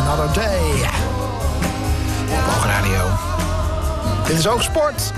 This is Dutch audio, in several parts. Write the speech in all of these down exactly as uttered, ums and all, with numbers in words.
Another Day. Op Oogradio. Dit is Oogsport.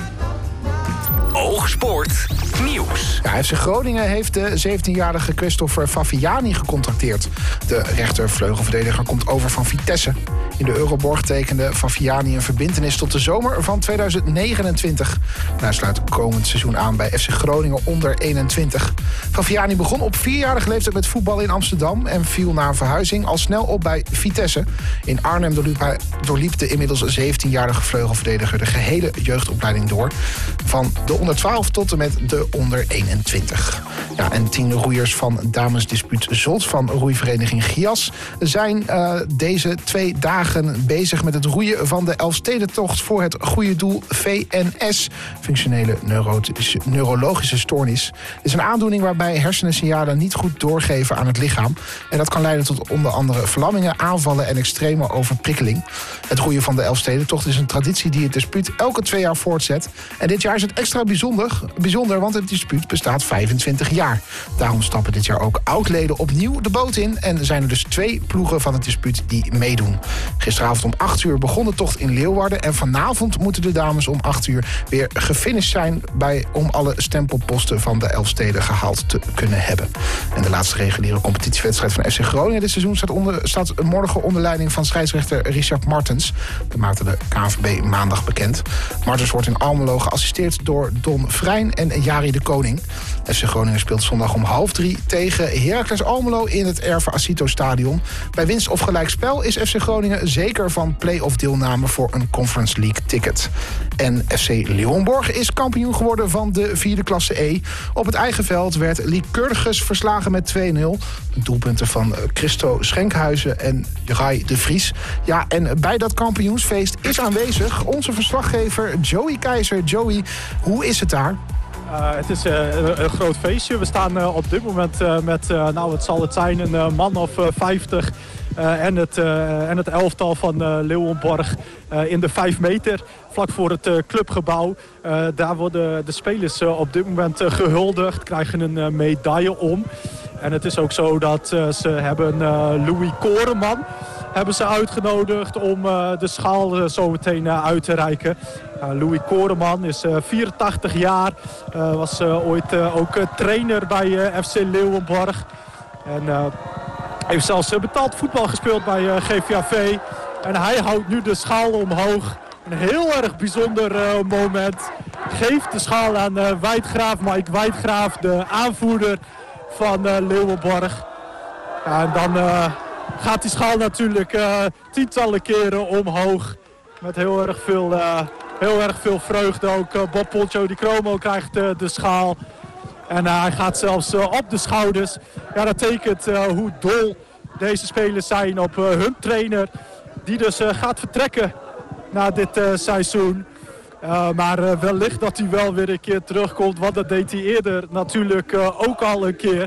Oogsport nieuws. Ja, F C Groningen heeft de zeventienjarige Christopher Faviani gecontracteerd. De rechtervleugelverdediger komt over van Vitesse. In de Euroborg tekende Faviani een verbintenis tot de zomer van tweeduizend negenentwintig. En hij sluit komend seizoen aan bij F C Groningen onder eenentwintig. Faviani begon op vierjarige leeftijd met voetballen in Amsterdam en viel na een verhuizing al snel op bij Vitesse. In Arnhem doorliep, hij, doorliep de inmiddels zeventienjarige vleugelverdediger de gehele jeugdopleiding door. Van de onder twaalf tot en met de onder eenentwintig. Ja, en tien roeiers van damesdispuut Zot van roeivereniging Gias zijn uh, deze twee dagen bezig met het roeien van de Elfstedentocht voor het goede doel V N S, functionele neurologische stoornis. Het is een aandoening waarbij hersensignalen niet goed doorgeven aan het lichaam. En dat kan leiden tot onder andere verlammingen, aanvallen en extreme overprikkeling. Het roeien van de Elfstedentocht is een traditie die het dispuut elke twee jaar voortzet. En dit jaar is het extra bijzonder, bijzonder want het dispuut bestaat vijfentwintig jaar. Daarom stappen dit jaar ook oudleden opnieuw de boot in en zijn er dus twee ploegen van het dispuut die meedoen. Gisteravond om acht uur begon de tocht in Leeuwarden en vanavond moeten de dames om acht uur weer gefinished zijn bij, om alle stempelposten van de Elfsteden gehaald te kunnen hebben. En de laatste reguliere competitiewedstrijd van F C Groningen dit seizoen staat, onder, staat morgen onder leiding van scheidsrechter Richard Martens. Dat maakte de K N V B maandag bekend. Martens wordt in Almelo geassisteerd door Don Vrijn en Jari de Koning. F C Groningen speelt zondag om half drie tegen Heracles Almelo in het Erve Acito Stadion. Bij winst of gelijkspel is F C Groningen zeker van play-off deelname voor een Conference League ticket. En F C Leeuwenborg is kampioen geworden van de vierde klasse E. Op het eigen veld werd Lycurgus verslagen met twee nul. Doelpunten van Christo Schenkhuizen en Rai de Vries. Ja, en bij dat kampioensfeest is aanwezig onze verslaggever Joey Keizer. Joey, hoe is het daar? Uh, het is uh, een, een groot feestje. We staan uh, op dit moment uh, met, uh, nou het zal het zijn, een uh, man of uh, vijftig uh, en, het, uh, en het elftal van uh, Leeuwenborg uh, in de vijf meter. Vlak voor het uh, clubgebouw. Uh, daar worden de spelers uh, op dit moment uh, gehuldigd, krijgen een uh, medaille om. En het is ook zo dat uh, ze hebben uh, Louis Koreman hebben ze uitgenodigd om uh, de schaal uh, zo meteen uh, uit te reiken. Uh, Louis Koreman is uh, vierentachtig jaar, uh, was uh, ooit uh, ook uh, trainer bij uh, F C Leeuwenborg. En uh, heeft zelfs uh, betaald voetbal gespeeld bij uh, G V A V. En hij houdt nu de schaal omhoog. Een heel erg bijzonder uh, moment. Geeft de schaal aan uh, Wijdgraaf, Mike Wijdgraaf, de aanvoerder van uh, Leeuwenborg. Ja, en dan uh, gaat die schaal natuurlijk uh, tientallen keren omhoog. Met heel erg veel, uh, heel erg veel vreugde. Ook uh, Bob Poncho di Cromo krijgt uh, de schaal. En uh, hij gaat zelfs uh, op de schouders. Ja, dat tekent uh, hoe dol deze spelers zijn op uh, hun trainer. Die dus uh, gaat vertrekken na dit uh, seizoen. Uh, maar uh, wellicht dat hij wel weer een keer terugkomt. Want dat deed hij eerder natuurlijk uh, ook al een keer.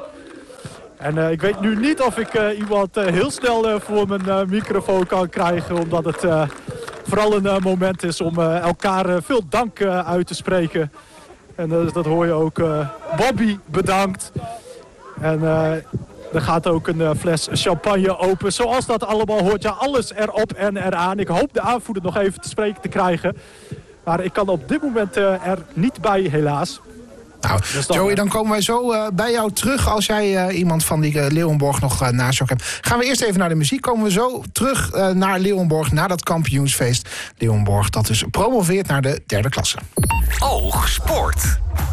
En uh, ik weet nu niet of ik uh, iemand uh, heel snel uh, voor mijn uh, microfoon kan krijgen. Omdat het uh, vooral een uh, moment is om uh, elkaar uh, veel dank uh, uit te spreken. En uh, dat hoor je ook. Uh, Bobby bedankt. En uh, er gaat ook een uh, fles champagne open. Zoals dat allemaal hoort. Ja, alles erop en eraan. Ik hoop de aanvoerder nog even te spreken te krijgen. Maar ik kan op dit moment uh, er niet bij, helaas. Nou, dus dan, Joey, dan komen wij zo uh, bij jou terug als jij uh, iemand van die uh, Leeuwenborg nog uh, naast je hebt. Gaan we eerst even naar de muziek. Komen we zo terug uh, naar Leeuwenborg, naar dat kampioensfeest. Leeuwenborg, dat dus promoveert naar de derde klasse. Oogsport.